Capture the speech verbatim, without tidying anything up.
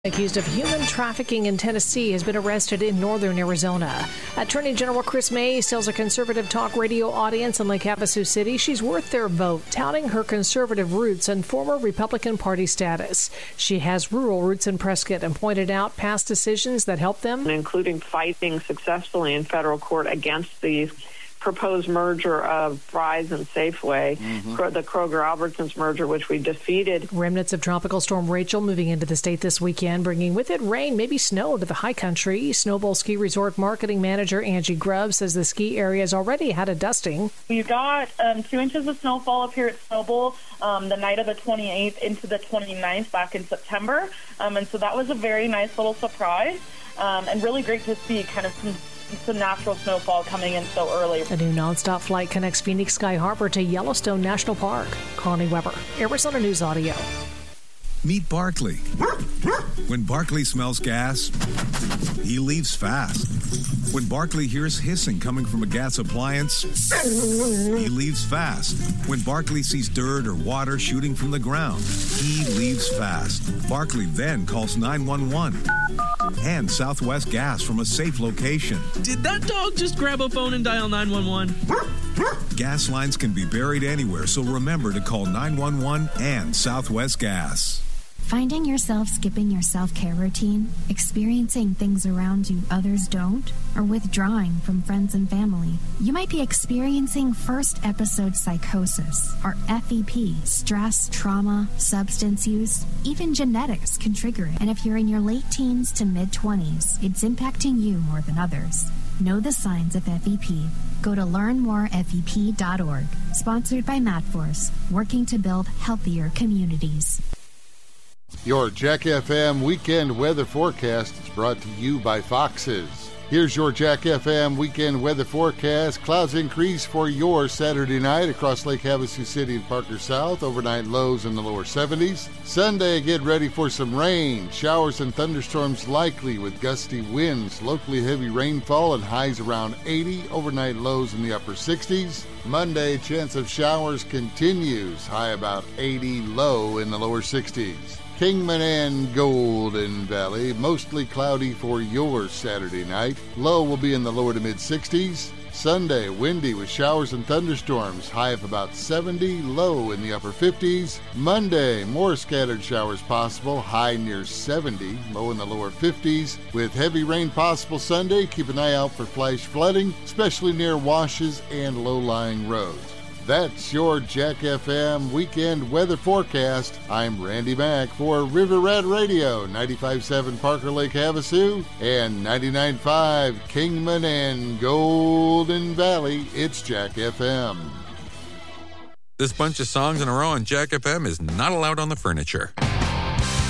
Accused of human trafficking in Tennessee has been arrested in northern Arizona. Attorney General Chris Mays tells a conservative talk radio audience in Lake Havasu City she's worth their vote, touting her conservative roots and former Republican Party status. She has rural roots in Prescott and pointed out past decisions that helped them, including fighting successfully in federal court against these proposed merger of Fry's and Safeway, mm-hmm. the Kroger-Albertsons merger, which we defeated. Remnants of Tropical Storm Rachel moving into the state this weekend, bringing with it rain, maybe snow to the high country. Snowbowl Ski Resort marketing manager Angie Grubb says the ski area has already had a dusting. We got um, two inches of snowfall up here at Snowbowl um, the night of the twenty-eighth into the twenty-ninth back in September, um, and so that was a very nice little surprise um, and really great to see kind of some some natural snowfall coming in so early. A new nonstop flight connects Phoenix Sky Harbor to Yellowstone National Park. Connie Weber, Arizona News Audio. Meet Barkley. When Barkley smells gas, he leaves fast. When Barkley hears hissing coming from a gas appliance, he leaves fast. When Barkley sees dirt or water shooting from the ground, he leaves fast. Barkley then calls nine one one and Southwest Gas from a safe location. Did that dog just grab a phone and dial nine one one? Gas lines can be buried anywhere, so remember to call nine one one and Southwest Gas. Finding yourself skipping your self-care routine, experiencing things around you others don't, or withdrawing from friends and family. You might be experiencing first episode psychosis, or F E P. Stress, trauma, substance use, even genetics can trigger it. And if you're in your late teens to mid-twenties, it's impacting you more than others. Know the signs of F E P. Go to learn more F E P dot org. Sponsored by MadForce, working to build healthier communities. Your Jack F M weekend weather forecast is brought to you by Foxes. Here's your Jack F M weekend weather forecast. Clouds increase for your Saturday night across Lake Havasu City and Parker South. Overnight lows in the lower seventies. Sunday, get ready for some rain. Showers and thunderstorms likely with gusty winds. Locally heavy rainfall and highs around eighty. Overnight lows in the upper sixties. Monday, chance of showers continues. High about eighty, low in the lower sixties. Kingman and Golden Valley, mostly cloudy for your Saturday night. Low will be in the lower to mid-sixties. Sunday, windy with showers and thunderstorms. High of about seventy, low in the upper fifties. Monday, more scattered showers possible. High near seventy, low in the lower fifties. With heavy rain possible Sunday, keep an eye out for flash flooding, especially near washes and low-lying roads. That's your Jack F M weekend weather forecast. I'm Randy Mack for River Red Radio, ninety-five point seven Parker Lake Havasu and ninety-nine point five Kingman and Golden Valley. It's Jack F M. This bunch of songs in a row on Jack F M is not allowed on the furniture.